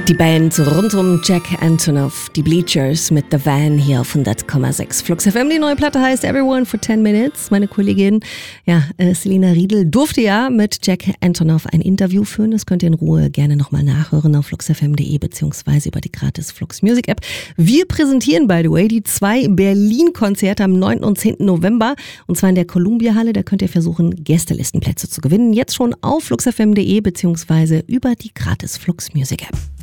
Die Band rund um Jack Antonoff, die Bleachers mit The Van hier auf 100,6 Flux FM. Die neue Platte heißt Everyone for 10 Minutes. Meine Kollegin Selina Riedel durfte ja mit Jack Antonoff ein Interview führen. Das könnt ihr in Ruhe gerne nochmal nachhören auf fluxfm.de beziehungsweise über die gratis Flux Music App. Wir präsentieren, by the way, die 2 Berlin-Konzerte am 9. und 10. November und zwar in der Columbia-Halle. Da könnt ihr versuchen, Gästelistenplätze zu gewinnen. Jetzt schon auf fluxfm.de beziehungsweise über die gratis Flux Music App.